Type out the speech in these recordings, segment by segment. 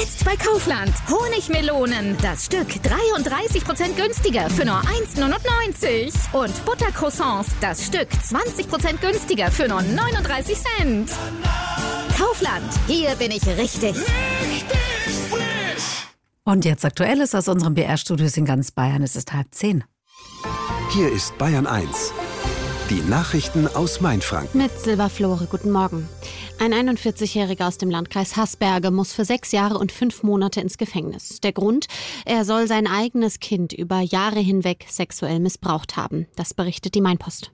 Jetzt bei Kaufland. Honigmelonen. Das Stück 33% günstiger für nur 1,99 €. Und Buttercroissants. Das Stück 20% günstiger für nur 39 Cent. Kaufland. Hier bin ich richtig. Und jetzt Aktuelles aus unserem BR-Studios in ganz Bayern. Es ist 9:30. Hier ist Bayern 1. Die Nachrichten aus Mainfranken. Mit Silva Flore, guten Morgen. Ein 41-Jähriger aus dem Landkreis Haßberge muss für 6 Jahre und 5 Monate ins Gefängnis. Der Grund? Er soll sein eigenes Kind über Jahre hinweg sexuell missbraucht haben. Das berichtet die Mainpost.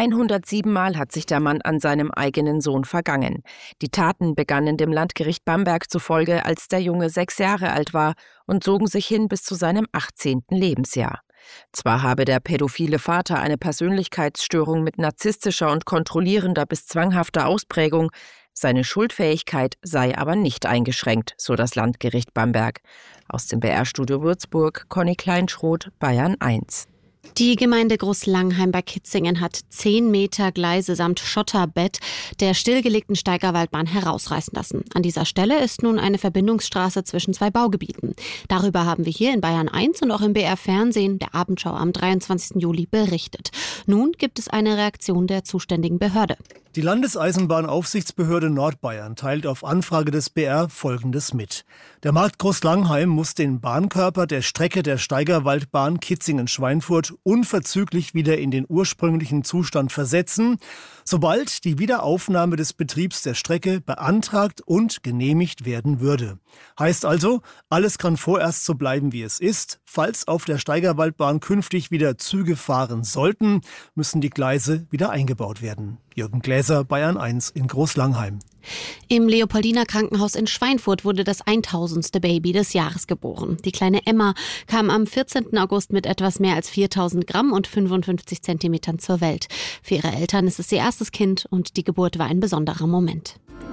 107 Mal hat sich der Mann an seinem eigenen Sohn vergangen. Die Taten begannen dem Landgericht Bamberg zufolge, als der Junge 6 Jahre alt war und zogen sich hin bis zu seinem 18. Lebensjahr. Zwar habe der pädophile Vater eine Persönlichkeitsstörung mit narzisstischer und kontrollierender bis zwanghafter Ausprägung, seine Schuldfähigkeit sei aber nicht eingeschränkt, so das Landgericht Bamberg. Aus dem BR-Studio Würzburg, Conny Kleinschroth, Bayern 1. Die Gemeinde Großlangheim bei Kitzingen hat 10 Meter Gleise samt Schotterbett der stillgelegten Steigerwaldbahn herausreißen lassen. An dieser Stelle ist nun eine Verbindungsstraße zwischen 2 Baugebieten. Darüber haben wir hier in Bayern 1 und auch im BR-Fernsehen, der Abendschau am 23. Juli, berichtet. Nun gibt es eine Reaktion der zuständigen Behörde. Die Landeseisenbahnaufsichtsbehörde Nordbayern teilt auf Anfrage des BR Folgendes mit. Der Markt Großlangheim muss den Bahnkörper der Strecke der Steigerwaldbahn Kitzingen-Schweinfurt unverzüglich wieder in den ursprünglichen Zustand versetzen, sobald die Wiederaufnahme des Betriebs der Strecke beantragt und genehmigt werden würde. Heißt also, alles kann vorerst so bleiben, wie es ist. Falls auf der Steigerwaldbahn künftig wieder Züge fahren sollten, müssen die Gleise wieder eingebaut werden. Jürgen Gläser, Bayern 1 in Großlangheim. Im Leopoldiner Krankenhaus in Schweinfurt wurde das 1000. Baby des Jahres geboren. Die kleine Emma kam am 14. August mit etwas mehr als 4000 Gramm und 55 Zentimetern zur Welt. Für ihre Eltern ist es ihr erstes Kind und die Geburt war ein besonderer Moment.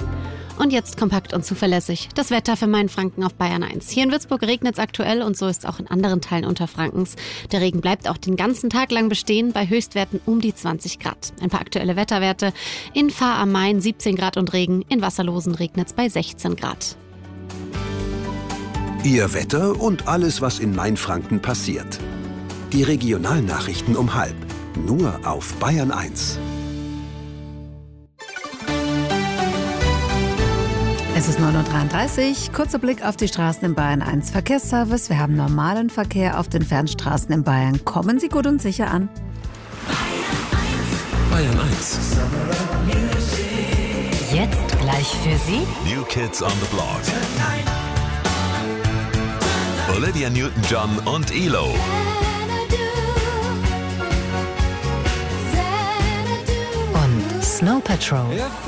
Und jetzt kompakt und zuverlässig das Wetter für Mainfranken auf Bayern 1. Hier in Würzburg regnet es aktuell und so ist es auch in anderen Teilen Unterfrankens. Der Regen bleibt auch den ganzen Tag lang bestehen, bei Höchstwerten um die 20 Grad. Ein paar aktuelle Wetterwerte. In Fahr am Main 17 Grad und Regen, in Wasserlosen regnet es bei 16 Grad. Ihr Wetter und alles, was in Mainfranken passiert. Die Regionalnachrichten um 12:30. Nur auf Bayern 1. Es ist 9:33 Uhr. Kurzer Blick auf die Straßen im Bayern 1 Verkehrsservice. Wir haben normalen Verkehr auf den Fernstraßen in Bayern. Kommen Sie gut und sicher an. Bayern 1. Jetzt gleich für Sie New Kids on the Block. Olivia Newton-John und ELO. und Snow Patrol.